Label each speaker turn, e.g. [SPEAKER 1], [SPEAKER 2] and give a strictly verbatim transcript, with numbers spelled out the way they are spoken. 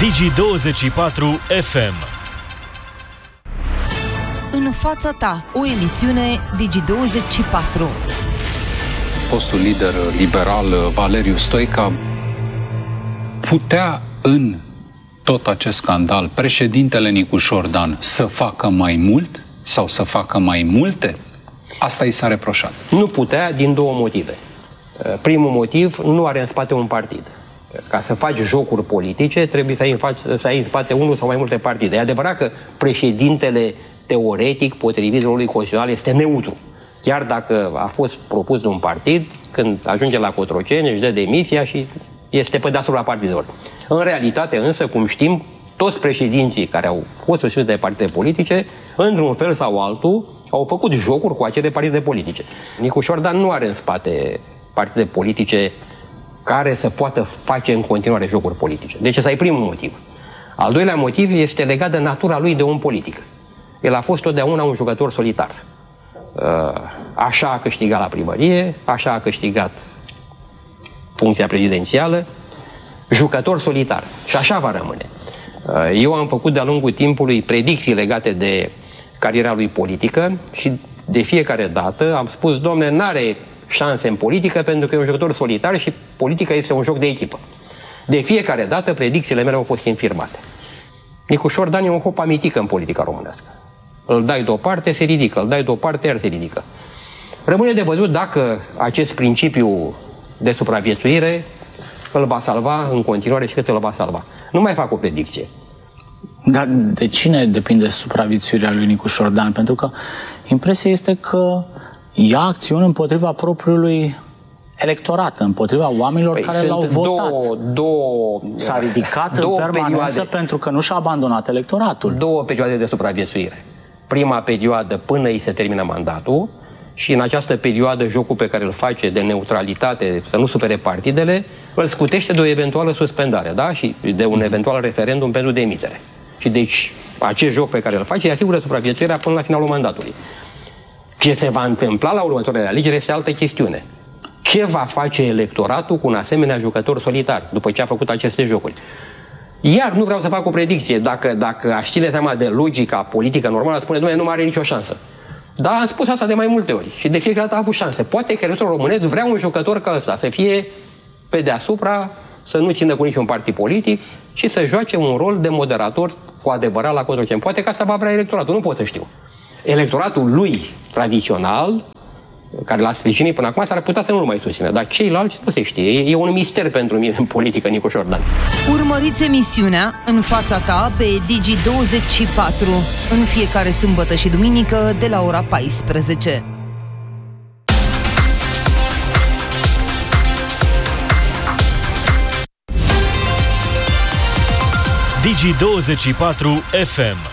[SPEAKER 1] Digi douăzeci și patru F M.
[SPEAKER 2] În fața ta, o emisiune Digi douăzeci și patru.
[SPEAKER 3] Fostul lider liberal Valeriu Stoica putea în tot acest scandal președintele Nicușor Dan să facă mai mult sau să facă mai multe? Asta i s-a reproșat.
[SPEAKER 4] Nu putea din două motive. Primul motiv, nu are în spate un partid. Ca să faci jocuri politice, trebuie să ai, să ai în spate unul sau mai multe partide. E adevărat că președintele teoretic, potrivit rolului constituțional, este neutru. Chiar dacă a fost propus de un partid, când ajunge la Cotroceni, își dă demisia și este pe deasupra partidelor. În realitate, însă, cum știm, toți președinții care au fost susținuți de partide politice, într-un fel sau altul, au făcut jocuri cu acele partide politice. Nicușor Dan nu are în spate partide politice care să poată face în continuare jocuri politice. Deci ăsta e primul motiv. Al doilea motiv este legat de natura lui de om politic. El a fost totdeauna un jucător solitar. Așa a câștigat la primărie, așa a câștigat funcția prezidențială, jucător solitar. Și așa va rămâne. Eu am făcut de-a lungul timpului predicții legate de cariera lui politică și de fiecare dată am spus, domne, n-are șanse în politică pentru că e un jucător solitar și politica este un joc de echipă. De fiecare dată predicțiile mele au fost infirmate. Nicușor Dan e un hop amitică în politica românească. Îl dai deoparte, se ridică, îl dai deoparte, iar se ridică. Rămâne de văzut dacă acest principiu de supraviețuire îl va salva în continuare și cât îl va salva. Nu mai fac o predicție.
[SPEAKER 5] Dar de cine depinde supraviețuirea lui Nicușor Dan? Pentru că impresia este că ia acțiuni împotriva propriului electorat, împotriva oamenilor păi care l-au votat.
[SPEAKER 4] Două, două,
[SPEAKER 5] S-a ridicat două în permanență perioade, pentru că nu și-a abandonat electoratul.
[SPEAKER 4] Două perioade de supraviețuire. Prima perioadă până îi se termină mandatul și în această perioadă jocul pe care îl face de neutralitate, să nu supere partidele, îl scutește de o eventuală suspendare, da? Și de un eventual referendum pentru demitere. Și deci acest joc pe care îl face îi asigură supraviețuirea până la finalul mandatului. Ce se va întâmpla la următoarele alegeri este altă chestiune. Ce va face electoratul cu un asemenea jucător solitar după ce a făcut aceste jocuri? Iar nu vreau să fac o predicție. Dacă, dacă aș ține seama de logica politică normală, spune, dom'le, nu mai are nicio șansă. Dar am spus asta de mai multe ori și de fiecare dată a avut șanse. Poate că electorul românesc vrea un jucător ca ăsta, să fie pe deasupra, să nu țină cu niciun partid politic și să joace un rol de moderator cu adevărat la Cotroceni. Poate că asta va vrea electoratul, nu pot să știu. Electoratul lui tradițional, care l-a sprijinit până acum, s-ar putea să nu-l mai susțină. Dar ceilalți nu se știe. E, e un mister pentru mine în politică, Nicușor Dan.
[SPEAKER 2] Urmăriți emisiunea În fața ta pe Digi douăzeci și patru în fiecare sâmbătă și duminică de la ora paisprezece.
[SPEAKER 1] Digi douăzeci și patru F M.